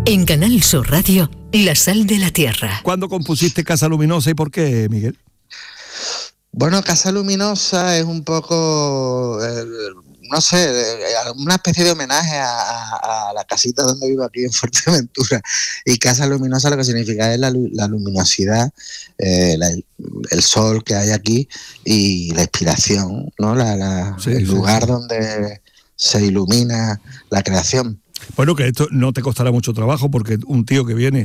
En Canal Sur Radio, La Sal de la Tierra. ¿Cuándo compusiste Casa Luminosa y por qué, Miguel? Bueno, Casa Luminosa es un poco, no sé, una especie de homenaje a la casita donde vivo aquí en Fuerteventura. Y Casa Luminosa lo que significa es la luminosidad, el sol que hay aquí y la inspiración, ¿no? El lugar donde se ilumina la creación. Bueno, que esto no te costará mucho trabajo porque un tío que viene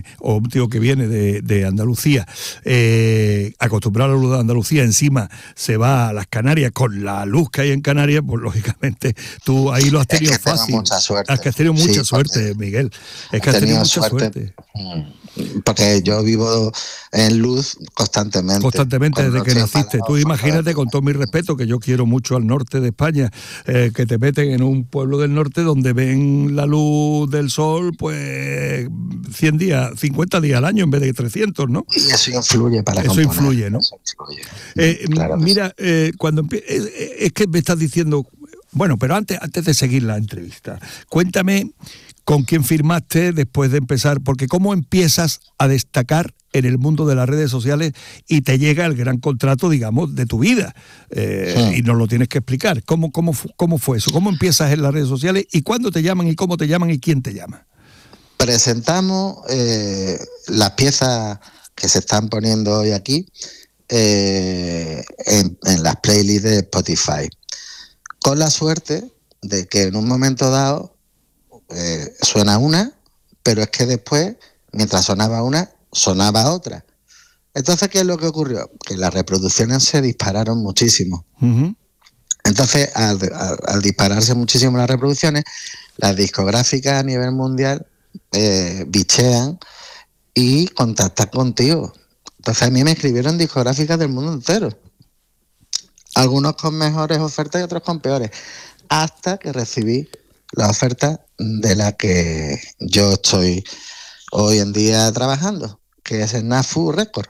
de Andalucía, acostumbrado a la luz de Andalucía, encima se va a las Canarias con la luz que hay en Canarias, pues lógicamente tú ahí lo has tenido fácil. Tengo mucha suerte. Es que has tenido mucha suerte, Miguel. Es que has tenido mucha suerte. Porque yo vivo en luz constantemente. Constantemente desde que naciste. Tú imagínate, con todo mi respeto, que yo quiero mucho al norte de España, que te meten en un pueblo del norte donde ven la luz del sol, pues 100 días, 50 días al año en vez de 300, ¿no? Y eso influye para eso componer. Influye, ¿no? Eso influye. Claro, mira, cuando es que me estás diciendo... Bueno, pero antes de seguir la entrevista, cuéntame con quién firmaste después de empezar, porque cómo empiezas a destacar en el mundo de las redes sociales y te llega el gran contrato, digamos, de tu vida. Y nos lo tienes que explicar. ¿Cómo fue eso? ¿Cómo empiezas en las redes sociales y cuándo te llaman y cómo te llaman y quién te llama? Presentamos las piezas que se están poniendo hoy aquí en las playlists de Spotify. Con la suerte de que en un momento dado suena una, pero es que después, mientras sonaba una, sonaba otra. Entonces, ¿qué es lo que ocurrió? Que las reproducciones se dispararon muchísimo. Uh-huh. Entonces, al dispararse muchísimo las reproducciones, las discográficas a nivel mundial bichean y contactan contigo. Entonces, a mí me escribieron discográficas del mundo entero. Algunos con mejores ofertas y otros con peores, hasta que recibí la oferta de la que yo estoy hoy en día trabajando, que es el NAFU Record,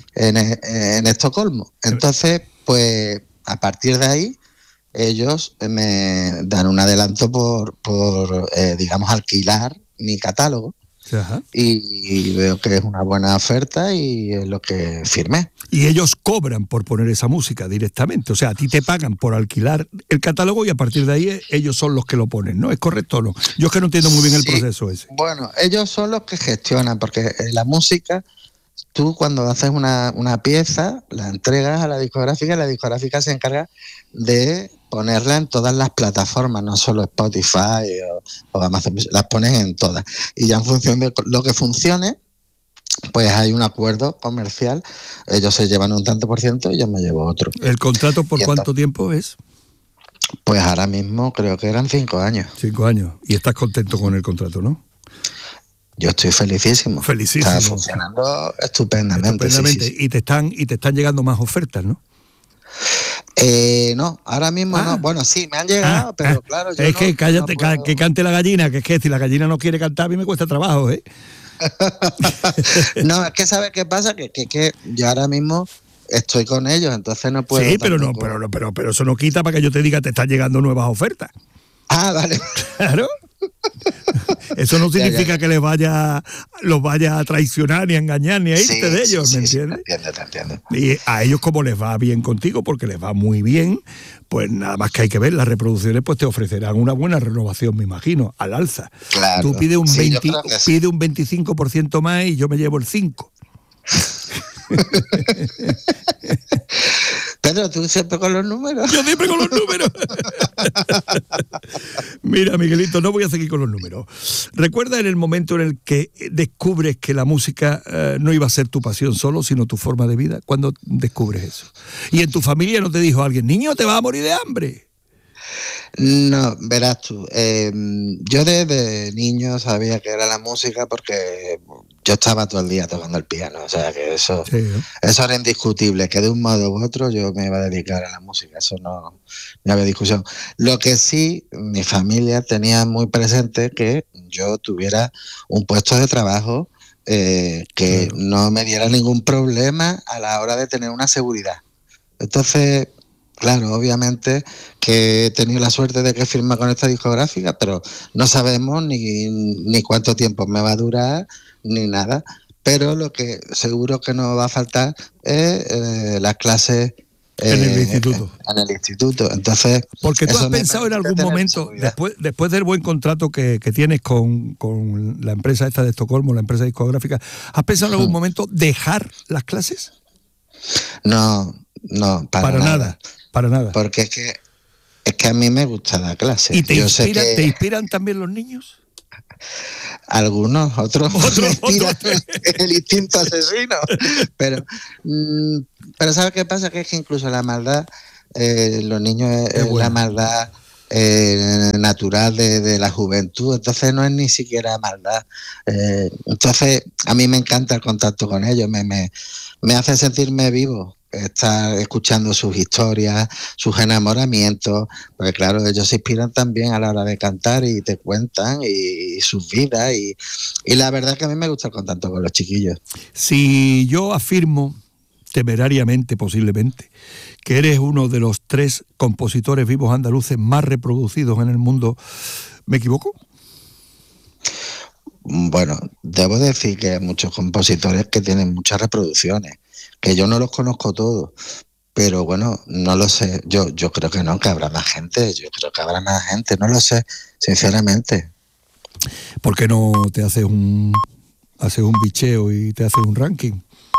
en Estocolmo. Entonces, pues, a partir de ahí, ellos me dan un adelanto por digamos, alquilar mi catálogo. Ajá. Y veo que es una buena oferta y es lo que firmé. Y ellos cobran por poner esa música directamente, o sea, a ti te pagan por alquilar el catálogo y a partir de ahí ellos son los que lo ponen, ¿no? ¿Es correcto o no? Yo es que no entiendo muy bien el proceso ese. Bueno, ellos son los que gestionan, porque la música, tú cuando haces una pieza, la entregas a la discográfica y la discográfica se encarga de ponerla en todas las plataformas, no solo Spotify o Amazon, las pones en todas. Y ya en función de lo que funcione, pues hay un acuerdo comercial, ellos se llevan un tanto por ciento y yo me llevo otro. ¿El contrato por cuánto tiempo es? Pues ahora mismo creo que eran 5 años. 5 años. Y estás contento con el contrato, ¿no? Yo estoy felicísimo. Felicísimo. Está funcionando estupendamente. Sí. Y te están llegando más ofertas, ¿no? No, ahora mismo no. Bueno, sí, me han llegado, pero claro, yo es no, que cállate, no puedo... que cante la gallina, que es que si la gallina no quiere cantar, a mí me cuesta trabajo, ¿eh? No, es que ¿sabes qué pasa? Que yo ahora mismo estoy con ellos, entonces no puedo... Sí, pero eso no quita para que yo te diga te están llegando nuevas ofertas. Ah, vale. Claro. Eso no significa que los vaya a traicionar ni a engañar ni a irte de ellos, ¿me entiendes? Te entiendo. Y a ellos, como les va bien contigo, porque les va muy bien, pues nada más que hay que ver las reproducciones, pues te ofrecerán una buena renovación, me imagino, al alza. Claro. Tú pides un 25% más y yo me llevo el 5%. Pedro, ¿tú siempre con los números? Yo siempre con los números. Mira, Miguelito, no voy a seguir con los números. ¿Recuerdas en el momento en el que descubres que la música no iba a ser tu pasión solo, sino tu forma de vida? ¿Cuándo descubres eso? Y en tu familia no te dijo alguien, niño, te vas a morir de hambre. No, verás tú, yo desde niño sabía que era la música porque yo estaba todo el día tocando el piano, o sea que eso era indiscutible, que de un modo u otro yo me iba a dedicar a la música, eso no había discusión. Lo que sí, mi familia tenía muy presente que yo tuviera un puesto de trabajo que no me diera ningún problema a la hora de tener una seguridad. Entonces, Claro, obviamente que he tenido la suerte de que firma con esta discográfica, pero no sabemos ni cuánto tiempo me va a durar, ni nada. Pero lo que seguro que no va a faltar es las clases en el instituto. En el instituto. Entonces, porque tú has pensado en algún momento, después del buen contrato que tienes con la empresa esta de Estocolmo, la empresa discográfica, ¿has pensado en algún momento dejar las clases? No, para nada. Para nada. Porque es que a mí me gusta la clase. ¿Y te inspiran también los niños? Algunos, otros me inspiran el instinto asesino. Pero ¿sabes qué pasa? Que es que incluso la maldad, los niños es la maldad natural de la juventud, entonces no es ni siquiera maldad. Entonces a mí me encanta el contacto con ellos, me hace sentirme vivo. Estar escuchando sus historias, sus enamoramientos, porque claro, ellos se inspiran también a la hora de cantar y te cuentan y sus vidas y la verdad es que a mí me gusta el contacto con los chiquillos. Si yo afirmo, temerariamente posiblemente, que eres uno de los 3 compositores vivos andaluces más reproducidos en el mundo, ¿me equivoco? Bueno, debo decir que hay muchos compositores que tienen muchas reproducciones, que yo no los conozco todos, pero bueno, no lo sé. Yo creo que no, que habrá más gente, no lo sé, sinceramente. ¿Por qué no te haces un bicheo y te haces un ranking?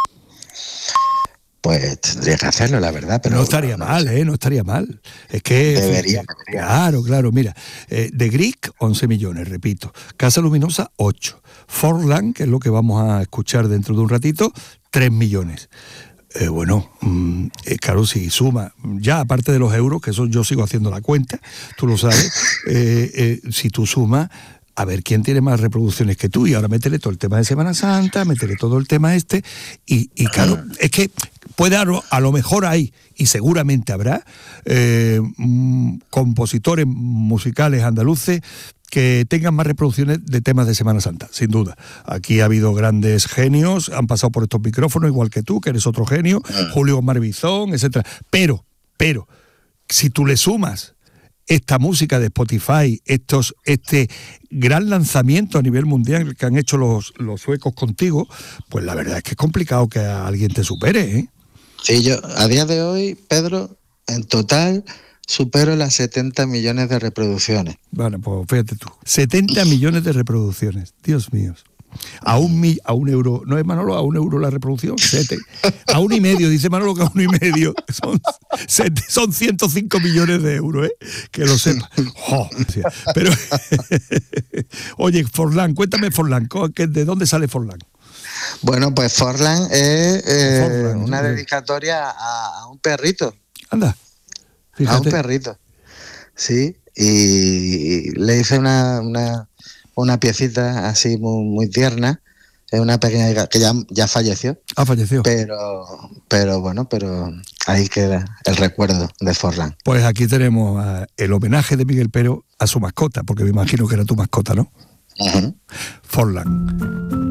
Pues tendría que hacerlo, la verdad. Pero no estaría mal, no estaría mal. Es que... Debería. Claro, mira. The Greek, 11 millones, repito. Casa Luminosa, 8. Forlán, que es lo que vamos a escuchar dentro de un ratito, 3 millones. Claro, si suma, ya aparte de los euros, que eso yo sigo haciendo la cuenta, tú lo sabes, si tú sumas, a ver quién tiene más reproducciones que tú, y ahora métele todo el tema de Semana Santa, métele todo el tema y claro, es que puede a lo mejor hay, y seguramente habrá, compositores musicales andaluces que tengan más reproducciones de temas de Semana Santa, sin duda. Aquí ha habido grandes genios, han pasado por estos micrófonos, igual que tú, que eres otro genio, Julio Marbizón, etcétera. Pero, si tú le sumas esta música de Spotify, este gran lanzamiento a nivel mundial que han hecho los suecos contigo, pues la verdad es que es complicado que alguien te supere, ¿eh? Sí, yo a día de hoy, Pedro, en total supero las 70 millones de reproducciones. Bueno, pues fíjate tú, 70 millones de reproducciones, Dios mío. A un euro, ¿no es, Manolo? ¿A €1 la reproducción? A 1,5, dice Manolo, que a 1,5 son 105 millones de euros, que lo sepa. Pero, oye, Forlán, cuéntame Forlán, ¿de dónde sale Forlán? Bueno, pues Forlán es una dedicatoria a un perrito. Anda, fíjate. A un perrito, sí, y le hice una piecita así muy tierna, es una pequeña que ya falleció. Ah, falleció. Pero bueno, ahí queda el recuerdo de Forlán. Pues aquí tenemos el homenaje de Miguel Pero a su mascota, porque me imagino que era tu mascota, ¿no? Uh-huh. Forlán.